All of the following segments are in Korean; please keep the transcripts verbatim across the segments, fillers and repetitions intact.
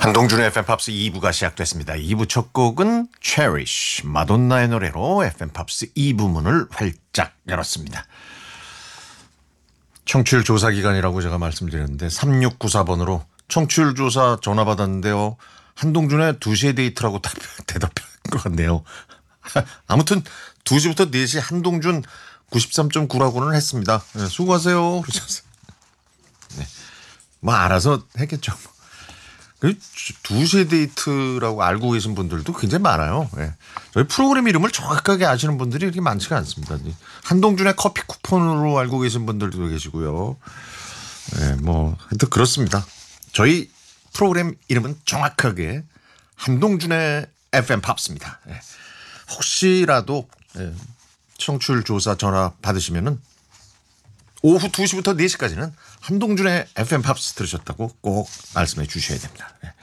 한동준의 에프엠 팝스 이 부가 시작됐습니다. 이 부 첫 곡은 Cherish, 마돈나의 노래로 에프엠 팝스 이 부 문을 활짝 열었습니다. 청취율 조사 기간이라고 제가 말씀드렸는데 삼육구사 번으로 청취율 조사 전화 받았는데요. 한동준의 두 시에 데이트라고 답, 대답한 것 같네요. 아무튼 두 시부터 네 시 한동준 구십삼 점 구라고는 했습니다. 네, 수고하세요. 그러셨어요. 네. 뭐 알아서 했겠죠. 두 시에 데이트라고 알고 계신 분들도 굉장히 많아요. 네. 저희 프로그램 이름을 정확하게 아시는 분들이 이렇게 많지가 않습니다. 한동준의 커피 쿠폰으로 알고 계신 분들도 계시고요. 네, 뭐 하여튼 그렇습니다. 저희 프로그램 이름은 정확하게 한동준의 에프엠 팝스입니다. 네. 혹시라도 네, 청취율 조사 전화 받으시면은 오후 두 시부터 네 시까지는 한동준의 에프엠 팝스 들으셨다고 꼭 말씀해 주셔야 됩니다. 네.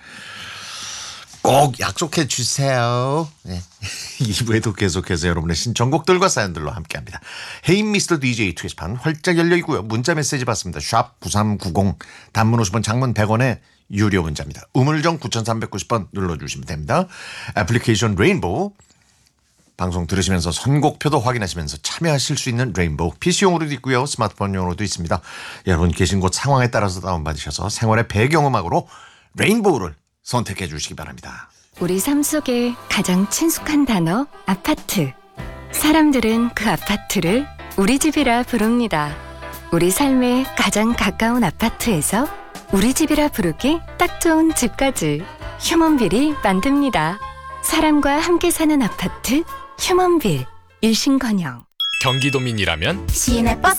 꼭 약속해 주세요. 네. 이 부에도 계속해서 여러분의 신청곡들과 사연들로 함께합니다. Hey 미스터 디제이 게시판 활짝 열려 있고요. 문자 메시지 받습니다. 샵 구삼구공 단문 오십 원 장문 백 원의 유료 문자입니다. 우물정 구삼구공 번 눌러주시면 됩니다. 애플리케이션 레인보우 방송 들으시면서 선곡표도 확인하시면서 참여하실 수 있는 레인보우 피씨용으로도 있고요. 스마트폰용으로도 있습니다. 여러분 계신 곳 상황에 따라서 다운받으셔서 생활의 배경음악으로 레인보우를 선택해 주시기 바랍니다. 우리 삶 속에 가장 친숙한 단어 아파트. 사람들은 그 아파트를 우리 집이라 부릅니다. 우리 삶에 가장 가까운 아파트에서 우리 집이라 부르기 딱 좋은 집까지 휴먼빌이 만듭니다. 사람과 함께 사는 아파트 휴먼빌. 일신건영. 경기도민이라면 시내버스